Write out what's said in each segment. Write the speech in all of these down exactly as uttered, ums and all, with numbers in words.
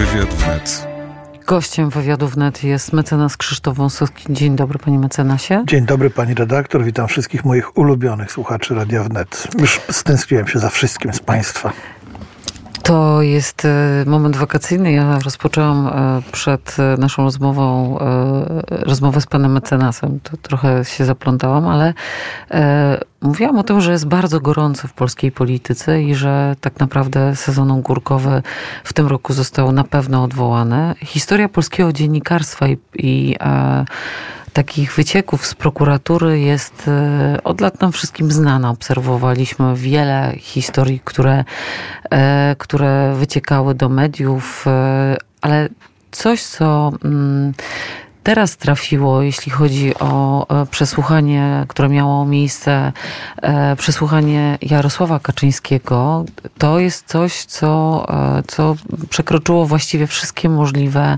Wywiad wnet. Gościem Wywiadu wnet jest mecenas Krzysztof Wąsowski. Dzień dobry, panie mecenasie. Dzień dobry, pani redaktor. Witam wszystkich moich ulubionych słuchaczy Radia Wnet. Już stęskniłem się za wszystkim z państwa. To jest moment wakacyjny. Ja rozpoczęłam przed naszą rozmową rozmowę z panem mecenasem. To trochę się zaplątałam, ale mówiłam o tym, że jest bardzo gorąco w polskiej polityce i że tak naprawdę sezon ogórkowy w tym roku został na pewno odwołany. Historia polskiego dziennikarstwa i, i e, takich wycieków z prokuratury jest e, od lat nam wszystkim znana. Obserwowaliśmy wiele historii, które, e, które wyciekały do mediów, e, ale coś, co mm, teraz trafiło, jeśli chodzi o przesłuchanie, które miało miejsce, przesłuchanie Jarosława Kaczyńskiego, to jest coś, co, co przekroczyło właściwie wszystkie możliwe,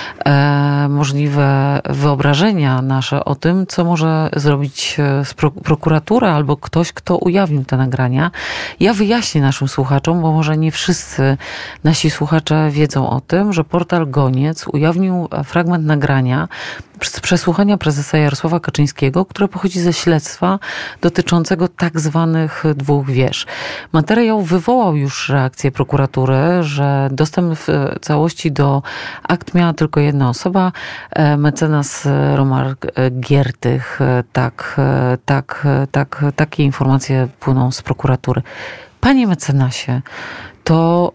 możliwe wyobrażenia nasze o tym, co może zrobić prokuratura albo ktoś, kto ujawnił te nagrania. Ja wyjaśnię naszym słuchaczom, bo może nie wszyscy nasi słuchacze wiedzą o tym, że portal Goniec ujawnił fragment nagrania z przesłuchania prezesa Jarosława Kaczyńskiego, które pochodzi ze śledztwa dotyczącego tak zwanych dwóch wież. Materiał wywołał już reakcję prokuratury, że dostęp w całości do akt miała tylko jedna osoba, mecenas Roman Giertych. Tak, tak, tak, takie informacje płyną z prokuratury. Panie mecenasie, to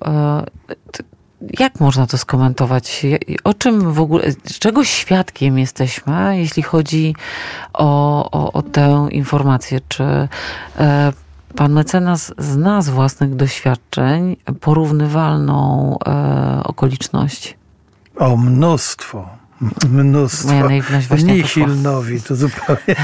jak można to skomentować? O czym w ogóle, czego świadkiem jesteśmy, jeśli chodzi o, o, o tę informację? Czy e, pan mecenas zna z własnych doświadczeń porównywalną e, okoliczność? O, mnóstwo. Mnóstwo. Moja naiwność właśnie Nihilnowi, to zupełnie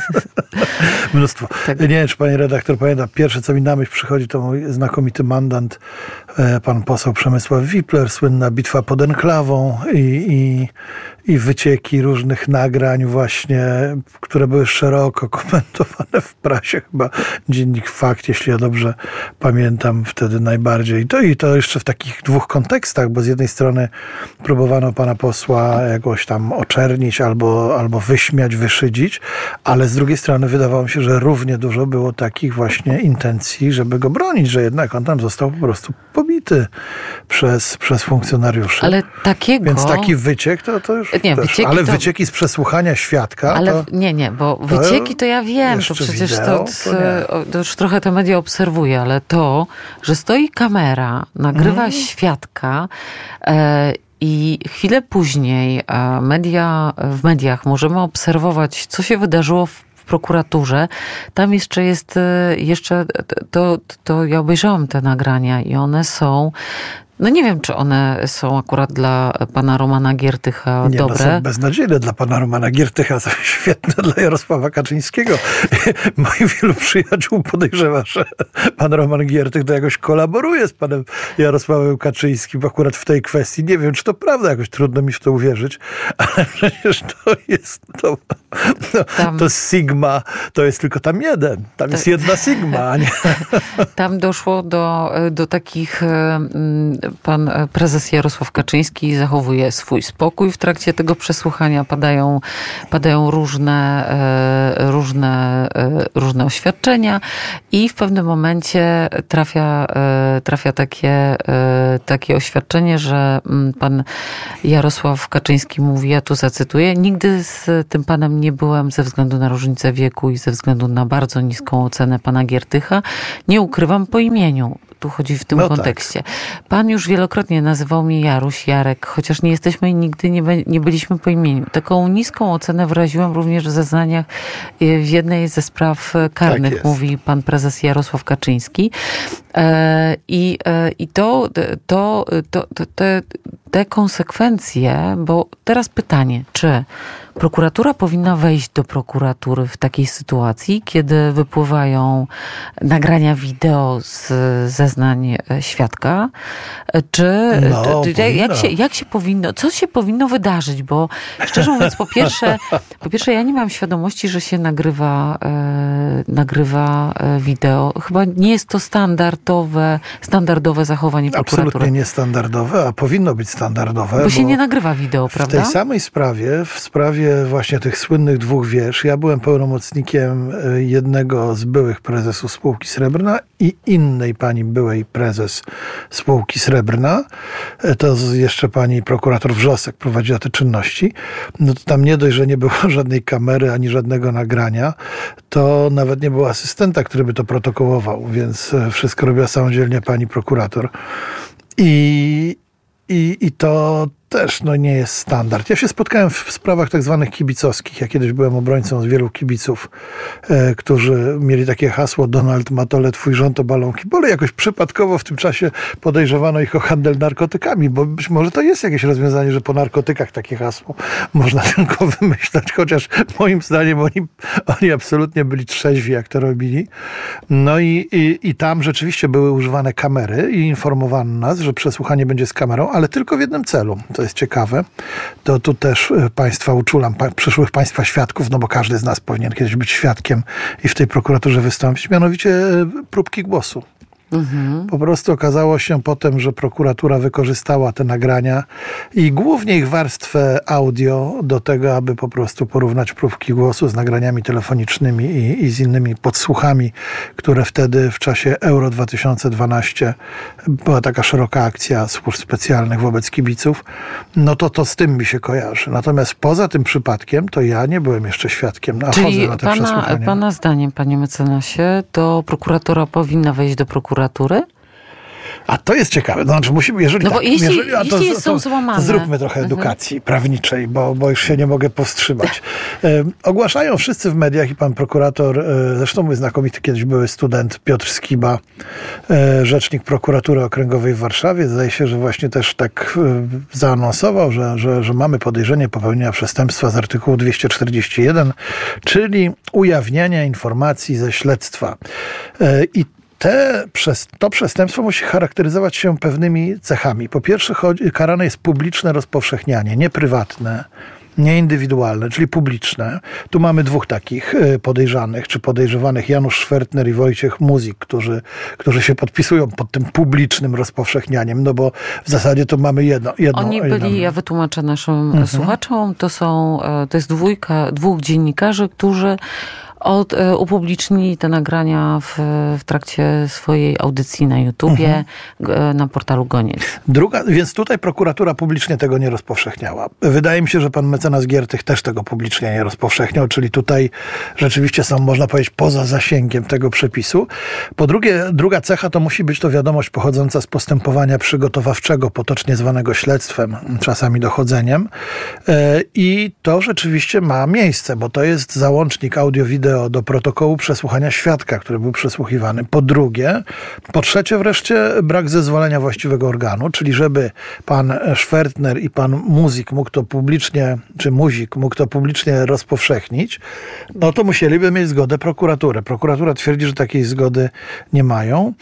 mnóstwo. Tak. Nie wiem, czy pani redaktor pamięta, pierwsze, co mi na myśl przychodzi, to mój znakomity mandant, pan poseł Przemysław Wipler, słynna bitwa pod Enklawą i, i, i wycieki różnych nagrań właśnie, które były szeroko komentowane w prasie. Chyba Dziennik Fakt, jeśli ja dobrze pamiętam, wtedy najbardziej. I to, i to jeszcze w takich dwóch kontekstach, bo z jednej strony próbowano pana posła jakoś tam oczernić albo, albo wyśmiać, wyszydzić, ale z drugiej strony wydawało mi się, że równie dużo było takich właśnie intencji, żeby go bronić, że jednak on tam został po prostu pobity przez, przez funkcjonariuszy. Ale takiego... Więc taki wyciek to, to już nie, też, wycieki ale to... wycieki z przesłuchania świadka ale to... Nie, nie, bo wycieki to ja wiem, to przecież wideo, to, to, to już trochę te media obserwuję, ale to, że stoi kamera, nagrywa mm. świadka e, i chwilę później media, w mediach możemy obserwować, co się wydarzyło w w prokuraturze. Tam jeszcze jest, jeszcze to, to ja obejrzałam te nagrania i one są, no nie wiem, czy one są akurat dla pana Romana Giertycha nie, dobre. Nie, no są beznadziejne dla pana Romana Giertycha, są świetne dla Jarosława Kaczyńskiego. Moich wielu przyjaciół podejrzewa, że pan Roman Giertych to jakoś kolaboruje z panem Jarosławem Kaczyńskim akurat w tej kwestii. Nie wiem, czy to prawda, jakoś trudno mi w to uwierzyć, ale przecież to jest to, no, tam, to Sigma, to jest tylko tam jeden. Tam jest jedna Sigma, a nie... Tam doszło do, do takich... Pan prezes Jarosław Kaczyński zachowuje swój spokój w trakcie tego przesłuchania. Padają, padają różne, różne, różne oświadczenia i w pewnym momencie trafia, trafia takie, takie oświadczenie, że pan Jarosław Kaczyński mówi, ja tu zacytuję, nigdy z tym panem nie byłem ze względu na różnicę wieku i ze względu na bardzo niską ocenę pana Giertycha. Nie ukrywam po imieniu. Tu chodzi w tym no kontekście. Tak. Pan już wielokrotnie nazywał mnie Jaruś, Jarek, chociaż nie jesteśmy i nigdy nie, be, nie byliśmy po imieniu. Taką niską ocenę wyraziłem również w zeznaniach w jednej ze spraw karnych, tak mówi pan prezes Jarosław Kaczyński. E, I e, i to, to, to, to te, te konsekwencje, bo teraz pytanie, czy prokuratura powinna wejść do prokuratury w takiej sytuacji, kiedy wypływają nagrania wideo z zeznań świadka, czy no, jak, się, jak się powinno, co się powinno wydarzyć, bo szczerze mówiąc, po pierwsze, po pierwsze ja nie mam świadomości, że się nagrywa, e, nagrywa wideo. Chyba nie jest to standardowe, standardowe zachowanie prokuratury. Absolutnie niestandardowe, a powinno być standardowe. Bo, bo się nie nagrywa wideo, prawda? W tej samej sprawie, w sprawie właśnie tych słynnych dwóch wież, ja byłem pełnomocnikiem jednego z byłych prezesów spółki Srebrna i innej pani byłej prezes spółki Srebrna. To jeszcze pani prokurator Wrzosek prowadziła te czynności. No to tam nie dość, że nie było żadnej kamery ani żadnego nagrania, to nawet nie było asystenta, który by to protokołował, więc wszystko robiła samodzielnie pani prokurator. I, i, i to też no, nie jest standard. Ja się spotkałem w sprawach tak zwanych kibicowskich. Ja kiedyś byłem obrońcą z wielu kibiców, e, którzy mieli takie hasło: Donald Matole, twój rząd to balonki. Bo jakoś przypadkowo w tym czasie podejrzewano ich o handel narkotykami, bo być może to jest jakieś rozwiązanie, że po narkotykach takie hasło można tylko wymyślać, chociaż moim zdaniem oni, oni absolutnie byli trzeźwi, jak to robili. No i, i, i tam rzeczywiście były używane kamery i informowano nas, że przesłuchanie będzie z kamerą, ale tylko w jednym celu. To jest ciekawe. To tu też państwa uczulam, pa, przyszłych państwa świadków, no bo każdy z nas powinien kiedyś być świadkiem i w tej prokuraturze wystąpić, mianowicie próbki głosu. Mhm. Po prostu okazało się potem, że prokuratura wykorzystała te nagrania i głównie ich warstwę audio do tego, aby po prostu porównać próbki głosu z nagraniami telefonicznymi i, i z innymi podsłuchami, które wtedy w czasie Euro dwa tysiące dwanaście była taka szeroka akcja służb specjalnych wobec kibiców. No to to z tym mi się kojarzy. Natomiast poza tym przypadkiem to ja nie byłem jeszcze świadkiem. A Czyli chodzę na te pana, przesłuchania. pana zdaniem, panie mecenasie, to prokuratura powinna wejść do prokuratury? A to jest ciekawe. No, znaczy musimy, jeżeli no bo tak, jeśli, jeżeli, a to, jeśli to, są to, złamane. to zróbmy trochę edukacji mhm. prawniczej, bo, bo już się nie mogę powstrzymać. E, ogłaszają wszyscy w mediach i pan prokurator, e, zresztą mój znakomity kiedyś były student Piotr Skiba, e, rzecznik prokuratury okręgowej w Warszawie, zdaje się, że właśnie też tak e, zaanonsował, że, że, że mamy podejrzenie popełnienia przestępstwa z artykułu dwieście czterdzieści jeden, czyli ujawniania informacji ze śledztwa. E, I Te, to przestępstwo musi charakteryzować się pewnymi cechami. Po pierwsze, chodzi, karane jest publiczne rozpowszechnianie, nie prywatne, nie indywidualne, czyli publiczne. Tu mamy dwóch takich podejrzanych, czy podejrzewanych, Janusz Szwertner i Wojciech Muzik, którzy, którzy się podpisują pod tym publicznym rozpowszechnianiem, no bo w zasadzie to mamy jedno. jedno Oni byli, jedno. Ja wytłumaczę naszym mhm. słuchaczom, to są, to jest dwójka, dwóch dziennikarzy, którzy Od, e, upublicznili te nagrania w, w trakcie swojej audycji na YouTubie, mhm. e, na portalu Goniec. Druga, więc tutaj prokuratura publicznie tego nie rozpowszechniała. Wydaje mi się, że pan mecenas Giertych też tego publicznie nie rozpowszechniał, czyli tutaj rzeczywiście są, można powiedzieć, poza zasięgiem tego przepisu. Po drugie, druga cecha to musi być to wiadomość pochodząca z postępowania przygotowawczego, potocznie zwanego śledztwem, czasami dochodzeniem. E, I to rzeczywiście ma miejsce, bo to jest załącznik audio-wideo do protokołu przesłuchania świadka, który był przesłuchiwany. Po drugie, po trzecie wreszcie brak zezwolenia właściwego organu, czyli żeby pan Szwertner i pan Muzik mógł to publicznie, czy Muzik mógł to publicznie rozpowszechnić, no to musieliby mieć zgodę prokuratury. Prokuratura twierdzi, że takiej zgody nie mają.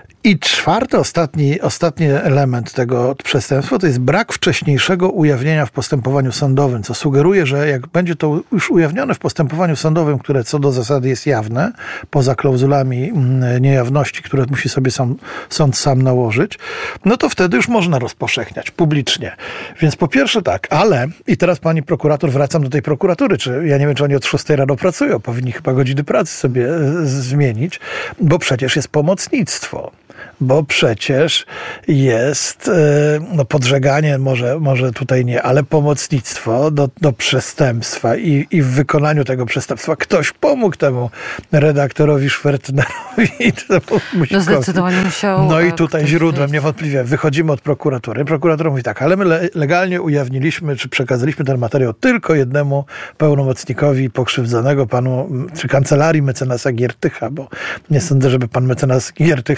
I czwarty, ostatni, ostatni element tego przestępstwa to jest brak wcześniejszego ujawnienia w postępowaniu sądowym, co sugeruje, że jak będzie to już ujawnione w postępowaniu sądowym, które co do zasady jest jawne, poza klauzulami niejawności, które musi sobie sam, sąd sam nałożyć, no to wtedy już można rozpowszechniać publicznie. Więc po pierwsze tak, ale i teraz pani prokurator, wracam do tej prokuratury, czy ja nie wiem, czy oni od szóstej rano pracują, powinni chyba godziny pracy sobie zmienić, bo przecież jest pomocnictwo. Bo przecież jest no, podżeganie, może, może tutaj nie, ale pomocnictwo do, do przestępstwa i, i w wykonaniu tego przestępstwa ktoś pomógł temu redaktorowi Szwertnerowi. No zdecydowanie musiał. No i tutaj źródłem niewątpliwie wychodzimy od prokuratury. Prokurator mówi tak, ale my le, legalnie ujawniliśmy, czy przekazaliśmy ten materiał tylko jednemu pełnomocnikowi pokrzywdzonego, panu, czy kancelarii mecenasa Giertycha, bo nie sądzę, żeby pan mecenas Giertych sam odbierał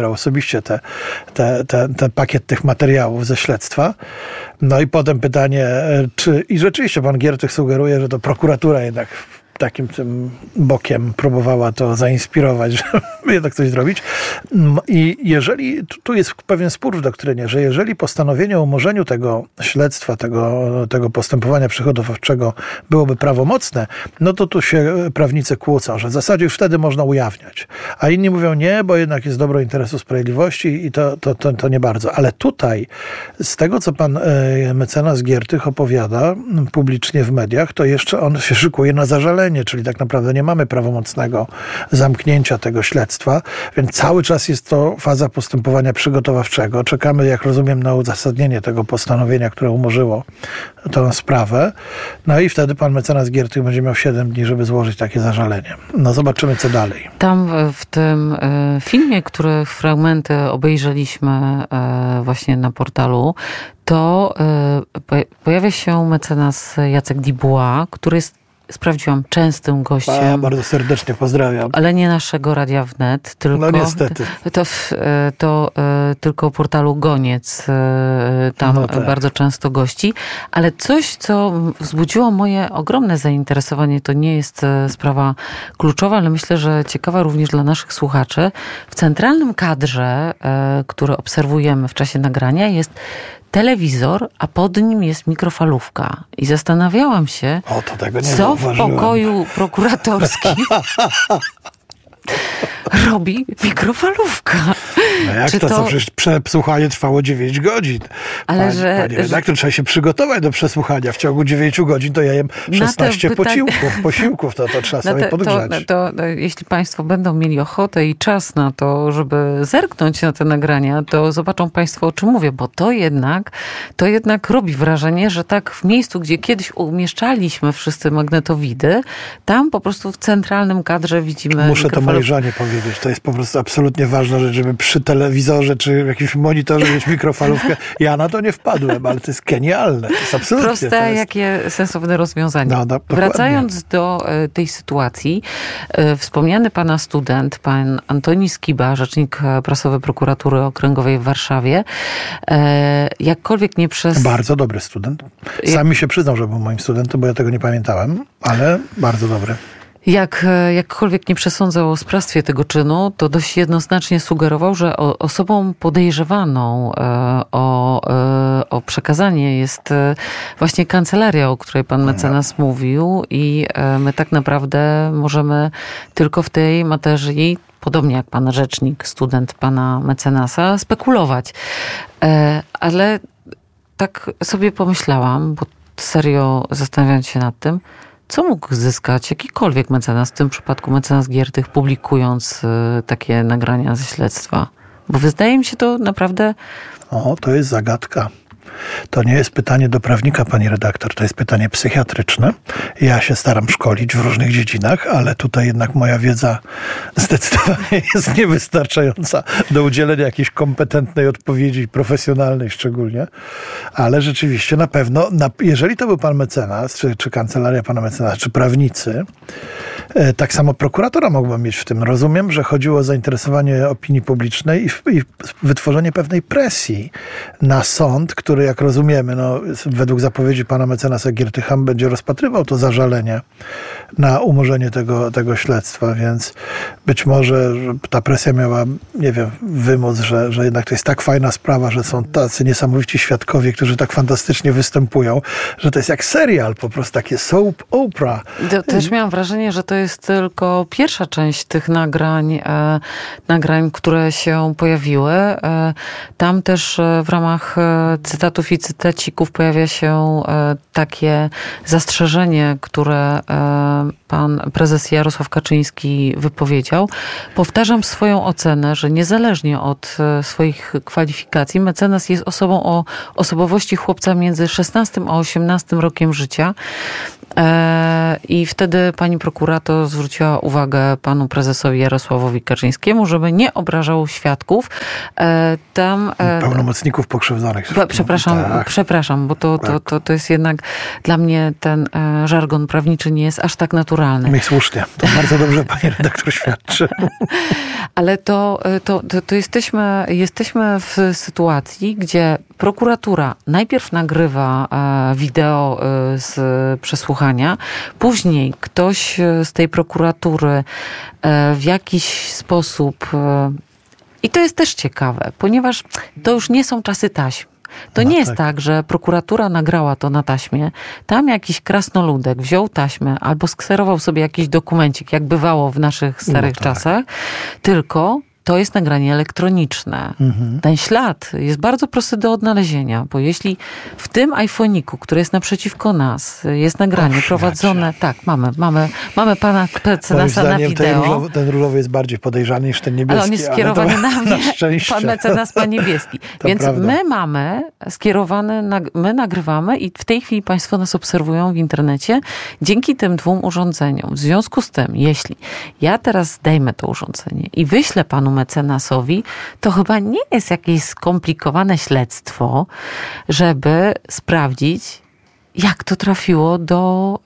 pobierał osobiście te, te, te, ten pakiet tych materiałów ze śledztwa. No i potem pytanie, czy... I rzeczywiście pan Giertych sugeruje, że to prokuratura jednak takim tym bokiem próbowała to zainspirować, żeby jednak coś zrobić. I jeżeli, tu jest pewien spór w doktrynie, że jeżeli postanowienie o umorzeniu tego śledztwa, tego, tego postępowania przygotowawczego byłoby prawomocne, no to tu się prawnicy kłócą, że w zasadzie już wtedy można ujawniać. A inni mówią nie, bo jednak jest dobro interesu sprawiedliwości i to, to, to, to nie bardzo. Ale tutaj, z tego co pan mecenas Giertych opowiada publicznie w mediach, to jeszcze on się szykuje na zażalenie, czyli tak naprawdę nie mamy prawomocnego zamknięcia tego śledztwa, więc cały czas jest to faza postępowania przygotowawczego. Czekamy, jak rozumiem, na uzasadnienie tego postanowienia, które umorzyło tę sprawę. No i wtedy pan mecenas Giertych będzie miał siedem dni, żeby złożyć takie zażalenie. No zobaczymy, co dalej. Tam w tym filmie, który fragmenty obejrzeliśmy właśnie na portalu, to pojawia się mecenas Jacek Dubois, który jest, sprawdziłam, częstym gościem. A, bardzo serdecznie pozdrawiam. Ale nie naszego Radia Wnet, tylko... No niestety. To, to tylko portalu Goniec tam no tak. bardzo często gości. Ale coś, co wzbudziło moje ogromne zainteresowanie, to nie jest sprawa kluczowa, ale myślę, że ciekawa również dla naszych słuchaczy. W centralnym kadrze, który obserwujemy w czasie nagrania, jest telewizor, a pod nim jest mikrofalówka. I zastanawiałam się, o, to tego nie co zauważyłem. w pokoju prokuratorskim robi mikrofalówka. No jak Czy to, to... co przecież przesłuchanie trwało dziewięć godzin. Ale Pani, że... Panie redaktor, trzeba się przygotować do przesłuchania. W ciągu dziewięciu godzin to ja jem szesnaście pytań... posiłków, posiłków, to, to trzeba sobie to, podgrzać. To, to, to, jeśli państwo będą mieli ochotę i czas na to, żeby zerknąć na te nagrania, to zobaczą państwo, o czym mówię, bo to jednak, to jednak robi wrażenie, że tak w miejscu, gdzie kiedyś umieszczaliśmy wszyscy magnetowidy, tam po prostu w centralnym kadrze widzimy Muszę to mojej żonie powiedzieć. To jest po prostu absolutnie ważna rzecz, żeby przy telewizorze czy jakimś monitorze mieć mikrofalówkę. Ja na to nie wpadłem, ale to jest genialne. To jest absolutnie... Proste, to jest... jakie sensowne rozwiązanie. No, no, Wracając do tej sytuacji, wspomniany pana student, pan Antoni Skiba, rzecznik prasowy Prokuratury Okręgowej w Warszawie, jakkolwiek nie przez... Bardzo dobry student. Sam mi się przyznał, że był moim studentem, bo ja tego nie pamiętałem, ale bardzo dobry. Jak, jakkolwiek nie przesądzał o sprawstwie tego czynu, to dość jednoznacznie sugerował, że o, osobą podejrzewaną o, o przekazanie jest właśnie kancelaria, o której pan mecenas mówił, i my tak naprawdę możemy tylko w tej materii, podobnie jak pan rzecznik, student pana mecenasa, spekulować. Ale tak sobie pomyślałam, bo serio zastanawiając się nad tym, co mógł zyskać jakikolwiek mecenas, w tym przypadku mecenas Giertych, publikując y, takie nagrania ze śledztwa? Bo wydaje mi się to naprawdę... O, to jest zagadka. To nie jest pytanie do prawnika, pani redaktor, to jest pytanie psychiatryczne. Ja się staram szkolić w różnych dziedzinach, ale tutaj jednak moja wiedza zdecydowanie jest niewystarczająca do udzielenia jakiejś kompetentnej odpowiedzi, profesjonalnej szczególnie. Ale rzeczywiście na pewno, na, jeżeli to był pan mecenas, czy, czy kancelaria pana mecenasa, czy prawnicy, tak samo prokuratora mogła mieć w tym. Rozumiem, że chodziło o zainteresowanie opinii publicznej i, i wytworzenie pewnej presji na sąd, który, jak rozumiemy, no, według zapowiedzi pana mecenasa Giertycha będzie rozpatrywał to zażalenie na umorzenie tego, tego śledztwa, więc być może ta presja miała, nie wiem, wymóc, że, że jednak to jest tak fajna sprawa, że są tacy niesamowici świadkowie, którzy tak fantastycznie występują, że to jest jak serial, po prostu takie soap opera. To, też miałam wrażenie, że to jest tylko pierwsza część tych nagrań, e, nagrań, które się pojawiły. E, tam też e, w ramach e, cytatów i cytacików pojawia się e, takie zastrzeżenie, które e, pan prezes Jarosław Kaczyński wypowiedział. Powtarzam swoją ocenę, że niezależnie od e, swoich kwalifikacji, mecenas jest osobą o osobowości chłopca między szesnastym a osiemnastym rokiem życia. I wtedy pani prokurator zwróciła uwagę panu prezesowi Jarosławowi Kaczyńskiemu, żeby nie obrażał świadków. Tam... Pełnomocników pokrzywdzonych. Przepraszam, tak. przepraszam, bo to, to, to, to jest jednak dla mnie ten żargon prawniczy nie jest aż tak naturalny. Mi słusznie. To bardzo dobrze pani redaktor świadczy. Ale to, to, to, to jesteśmy, jesteśmy w sytuacji, gdzie prokuratura najpierw nagrywa wideo z przesłuchania, później ktoś z tej prokuratury w jakiś sposób... I to jest też ciekawe, ponieważ to już nie są czasy taśm. To no nie jest tak. tak, że prokuratura nagrała to na taśmie, tam jakiś krasnoludek wziął taśmę albo skserował sobie jakiś dokumencik, jak bywało w naszych starych no tak. czasach, tylko to jest nagranie elektroniczne. Mhm. Ten ślad jest bardzo prosty do odnalezienia, bo jeśli w tym iPhone'iku, który jest naprzeciwko nas, jest nagranie Och, prowadzone... Wiecie. Tak, mamy, mamy, mamy pana mecenasa na wideo. Ten różowy, ten różowy jest bardziej podejrzany niż ten niebieski. Ale on jest skierowany to, na mnie. Na szczęście. Pan mecenas ma niebieski. Więc prawda. my mamy skierowane, my nagrywamy i w tej chwili państwo nas obserwują w internecie dzięki tym dwóm urządzeniom. W związku z tym, jeśli ja teraz zdejmę to urządzenie i wyślę panu mecenasowi, to chyba nie jest jakieś skomplikowane śledztwo, żeby sprawdzić, jak to trafiło do,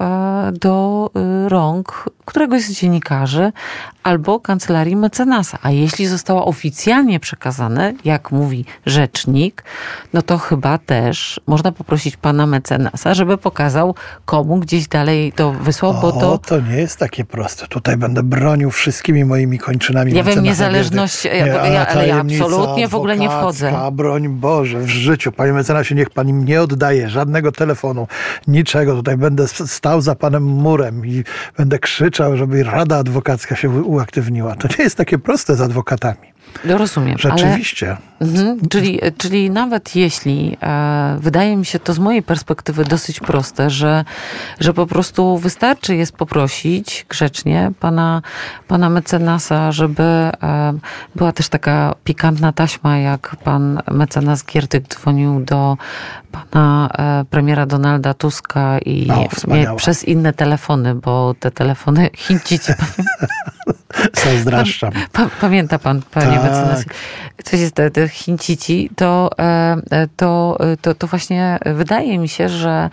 do rąk któregoś z dziennikarzy albo kancelarii mecenasa. A jeśli zostało oficjalnie przekazane, jak mówi rzecznik, no to chyba też można poprosić pana mecenasa, żeby pokazał, komu gdzieś dalej to wysłał, o, bo to... to nie jest takie proste. Tutaj będę bronił wszystkimi moimi kończynami. Ja wiem, niezależność, nie, ja, ale ja absolutnie w ogóle nie wchodzę. Broń Boże, w życiu. Panie mecenasie, niech pan im nie oddaje żadnego telefonu, niczego. Tutaj będę stał za panem murem i będę krzyczał, żeby Rada Adwokacka się uaktywniła. To nie jest takie proste z adwokatami. No rozumiem. Rzeczywiście. Ale, mhm, czyli, czyli nawet jeśli e, wydaje mi się to z mojej perspektywy dosyć proste, że, że po prostu wystarczy jest poprosić grzecznie pana, pana mecenasa, żeby e, była też taka pikantna taśma, jak pan mecenas Giertych dzwonił do pana e, premiera Donalda Tuska i no, nie, przez inne telefony, bo te telefony Chińczycy. Zazdraszczam. Pa, pamięta pan, panie tak. mecenasie, coś jest te, te Chińczyci, to, to, to, to właśnie wydaje mi się, że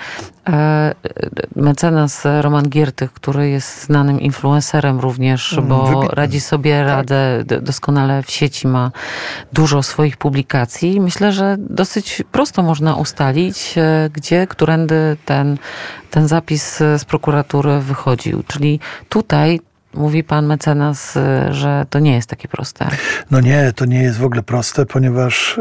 mecenas Roman Giertych, który jest znanym influencerem również, bo Wybitny. radzi sobie radę tak. doskonale w sieci, ma dużo swoich publikacji. Myślę, że dosyć prosto można ustalić, gdzie, którędy ten, ten zapis z prokuratury wychodził. Czyli tutaj mówi pan mecenas, że to nie jest takie proste. No nie, to nie jest w ogóle proste, ponieważ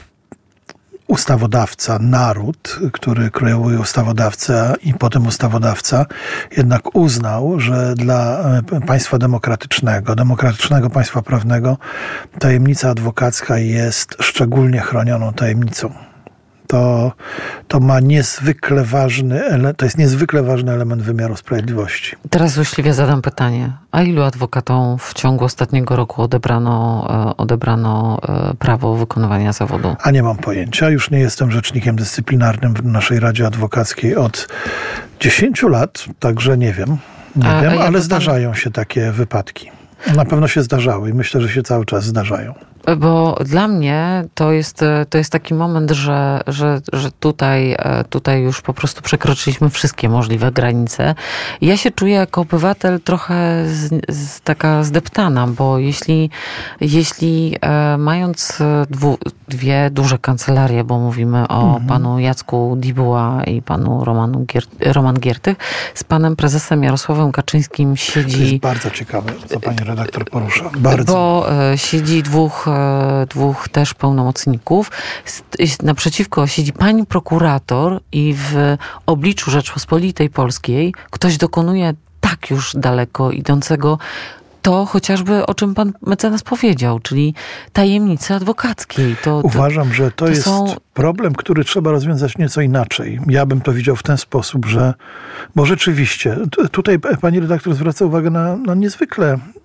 ustawodawca, naród, który kreuje ustawodawcę i potem ustawodawca, jednak uznał, że dla państwa demokratycznego, demokratycznego państwa prawnego tajemnica adwokacka jest szczególnie chronioną tajemnicą. To, to ma niezwykle ważny, to jest niezwykle ważny element wymiaru sprawiedliwości. Teraz złośliwie zadam pytanie. A ilu adwokatom w ciągu ostatniego roku odebrano, odebrano prawo wykonywania zawodu? A nie mam pojęcia. Już nie jestem rzecznikiem dyscyplinarnym w naszej Radzie Adwokackiej od dziesięciu lat, także nie wiem. Nie a, wiem, a ale zdarzają pan... się takie wypadki. Na pewno się zdarzały i myślę, że się cały czas zdarzają. Bo dla mnie to jest, to jest taki moment, że, że, że tutaj, tutaj już po prostu przekroczyliśmy wszystkie możliwe granice. Ja się czuję jako obywatel trochę z, z, taka zdeptana, bo jeśli, jeśli e, mając dwu, dwie duże kancelarie, bo mówimy o mhm. panu Jacku Dibuła i panu Romanu Gier, Roman Giertych, z panem prezesem Jarosławem Kaczyńskim siedzi... To jest bardzo ciekawe, co pani redaktor porusza. Bardzo. Bo e, siedzi dwóch dwóch też pełnomocników. Naprzeciwko siedzi pani prokurator i w obliczu Rzeczpospolitej Polskiej ktoś dokonuje tak już daleko idącego to chociażby, o czym pan mecenas powiedział, czyli tajemnicy adwokackiej. To, Uważam, że to, to jest są... problem, który trzeba rozwiązać nieco inaczej. Ja bym to widział w ten sposób, że bo rzeczywiście, tutaj pani redaktor zwraca uwagę na, na niezwykle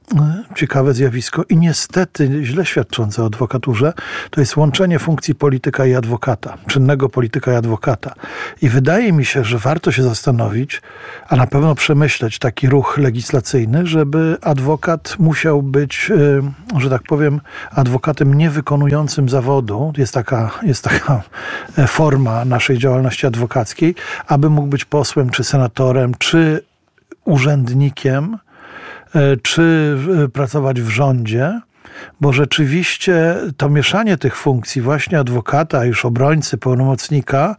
ciekawe zjawisko i niestety źle świadczące o adwokaturze, to jest łączenie funkcji polityka i adwokata, czynnego polityka i adwokata. I wydaje mi się, że warto się zastanowić, a na pewno przemyśleć taki ruch legislacyjny, żeby adwokat musiał być, że tak powiem, adwokatem niewykonującym zawodu. Jest taka, jest taka forma naszej działalności adwokackiej, aby mógł być posłem, czy senatorem, czy urzędnikiem, czy pracować w rządzie, bo rzeczywiście to mieszanie tych funkcji właśnie adwokata, już obrońcy, pełnomocnika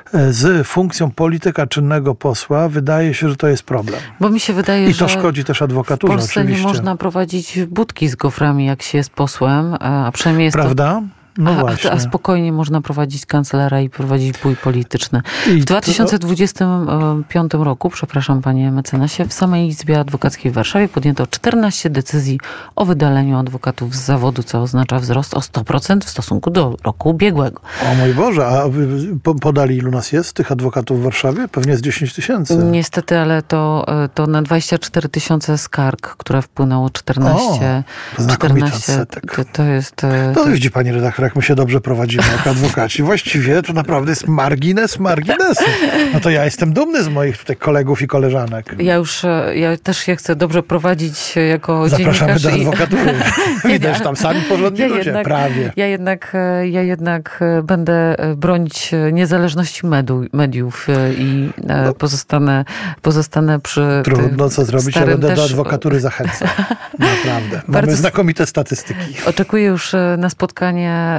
z funkcją polityka czynnego posła, wydaje się, że to jest problem. Bo mi się wydaje, I to że szkodzi też adwokaturze. w Polsce oczywiście. Nie można prowadzić budki z goframi, jak się jest posłem, a przynajmniej jest Prawda? to... No a, właśnie. a spokojnie można prowadzić kancelaria i prowadzić bój polityczny. I w dwa tysiące dwudziestym piątym roku, przepraszam panie mecenasie, w samej Izbie Adwokackiej w Warszawie podjęto czternaście decyzji o wydaleniu adwokatów z zawodu, co oznacza wzrost o sto procent w stosunku do roku ubiegłego. O mój Boże, a podali ilu nas jest, tych adwokatów w Warszawie? Pewnie jest dziesięć tysięcy. Niestety, ale to, to na dwadzieścia cztery tysiące skarg, które wpłynęło czternaście. O, to znakomity czternaście, odsetek. to, to jest... No to... widzi pani redaktor, jak my się dobrze prowadzimy jako adwokaci. Właściwie to naprawdę jest margines marginesu. No to ja jestem dumny z moich tutaj kolegów i koleżanek. Ja już, ja też się chcę dobrze prowadzić jako Zapraszamy dziennikarz. do adwokatury. Widać, że tam sami porządni ja ludzie, jednak, prawie. Ja jednak, ja jednak będę bronić niezależności medu, mediów i no. pozostanę, pozostanę przy Trudno co zrobić, ja będę też... do adwokatury zachęcał. Naprawdę. Mamy Bardzo znakomite statystyki. Oczekuję już na spotkanie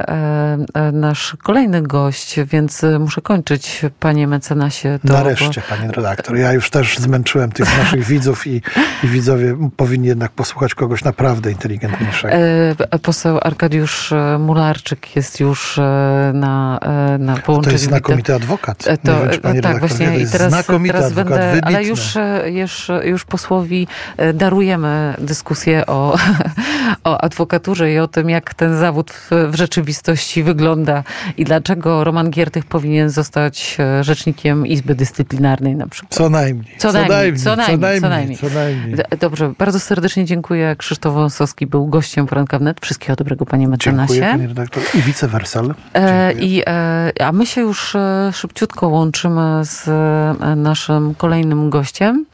nasz kolejny gość, więc muszę kończyć, panie mecenasie. To, Nareszcie, bo... pani redaktor. Ja już też zmęczyłem tych naszych widzów i, i widzowie powinni jednak posłuchać kogoś naprawdę inteligentniejszego. Poseł Arkadiusz Mularczyk jest już na, na połączeniu. To jest znakomity adwokat. To, Nie wiem, czy pani tak, redaktor właśnie. wie, to jest I teraz, znakomity teraz adwokat, będę, wybitny. ale już, już, już posłowi darujemy dyskusję o, o adwokaturze i o tym, jak ten zawód w, w rzeczywistości wygląda i dlaczego Roman Giertych powinien zostać rzecznikiem Izby Dyscyplinarnej na przykład. Co najmniej. Co, co najmniej, najmniej. Co najmniej. Co najmniej. Co najmniej. Co najmniej. Dobrze, bardzo serdecznie dziękuję. Krzysztof Wąsowski był gościem Poranka Wnet. Wszystkiego dobrego, panie mecenasie. Dziękuję, pani redaktor. I vice versa. E, i, e, a my się już szybciutko łączymy z naszym kolejnym gościem.